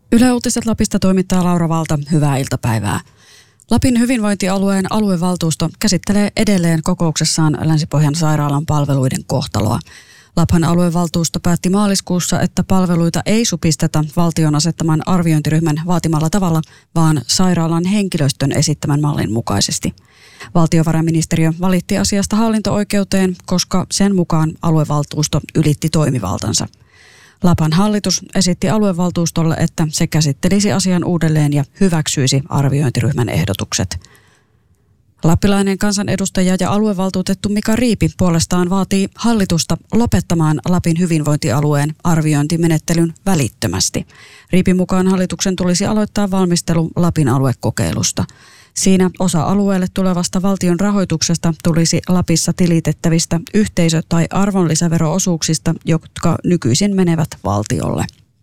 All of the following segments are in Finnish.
Yle Uutiset Lapista toimittaa Laura Valta. Hyvää iltapäivää. Lapin hyvinvointialueen aluevaltuusto käsittelee edelleen kokouksessaan Länsi-Pohjan sairaalan palveluiden kohtaloa. Lapin aluevaltuusto päätti maaliskuussa, että palveluita ei supisteta valtion asettaman arviointiryhmän vaatimalla tavalla, vaan sairaalan henkilöstön esittämän mallin mukaisesti. Valtiovarainministeriö valitti asiasta hallinto-oikeuteen, koska sen mukaan aluevaltuusto ylitti toimivaltansa. Lapan hallitus esitti aluevaltuustolle, että se käsittelisi asian uudelleen ja hyväksyisi arviointiryhmän ehdotukset. Lappilainen kansanedustaja ja aluevaltuutettu Mika Riipi puolestaan vaatii hallitusta lopettamaan Lapin hyvinvointialueen arviointimenettelyn välittömästi. Riipin mukaan hallituksen tulisi aloittaa valmistelu Lapin aluekokeilusta. Siinä osa alueelle tulevasta valtion rahoituksesta tulisi Lapissa tilitettävistä yhteisö- tai arvonlisävero-osuuksista, jotka nykyisin menevät valtiolle.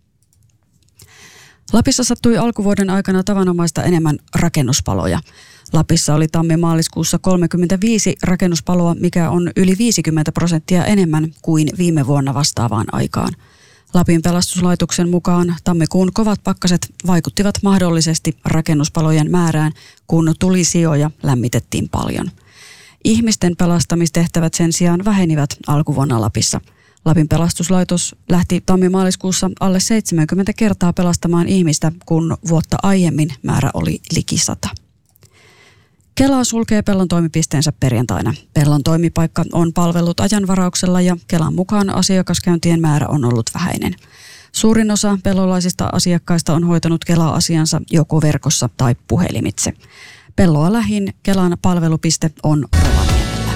Lapissa sattui alkuvuoden aikana tavanomaista enemmän rakennuspaloja. Lapissa oli tammi-maaliskuussa 35 rakennuspaloa, mikä on yli 50% enemmän kuin viime vuonna vastaavaan aikaan. Lapin pelastuslaitoksen mukaan tammikuun kovat pakkaset vaikuttivat mahdollisesti rakennuspalojen määrään, kun tulisijoja lämmitettiin paljon. Ihmisten pelastamistehtävät sen sijaan vähenivät alkuvuonna Lapissa. Lapin pelastuslaitos lähti tammi-maaliskuussa alle 70 kertaa pelastamaan ihmistä, kun vuotta aiemmin määrä oli liki 100. Kela sulkee Pellon toimipisteensä perjantaina. Pellon toimipaikka on palvellut ajanvarauksella ja Kelan mukaan asiakaskäyntien määrä on ollut vähäinen. Suurin osa pellolaisista asiakkaista on hoitanut Kela-asiansa joko verkossa tai puhelimitse. Pelloa lähin Kelan palvelupiste on Rovaniemellä.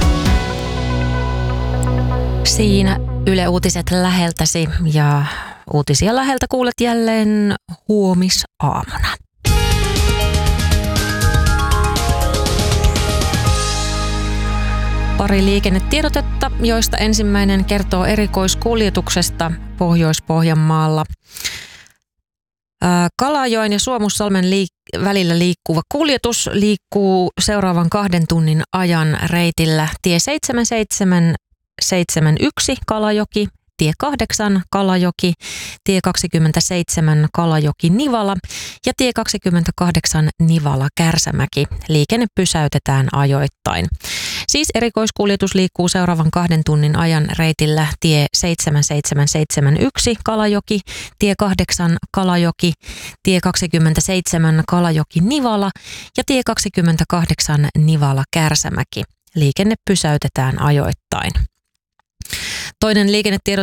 Siinä Yle Uutiset läheltäsi ja uutisia läheltä kuulet jälleen huomisaamuna. Pari liikennetiedotetta, joista ensimmäinen kertoo erikoiskuljetuksesta Pohjois-Pohjanmaalla. Kalajoen ja Suomussalmen välillä liikkuva kuljetus liikkuu seuraavan 2 tunnin ajan reitillä tie 7771 Kalajoki, tie 8 Kalajoki, tie 27 Kalajoki-Nivala ja tie 28 Nivala-Kärsämäki. Liikenne pysäytetään ajoittain. Siis erikoiskuljetus liikkuu seuraavan 2 tunnin ajan reitillä tie 7771 Kalajoki, tie 8 Kalajoki, tie 27 Kalajoki-Nivala ja tie 28 Nivala-Kärsämäki. Liikenne pysäytetään ajoittain. Toinen liikennetiedote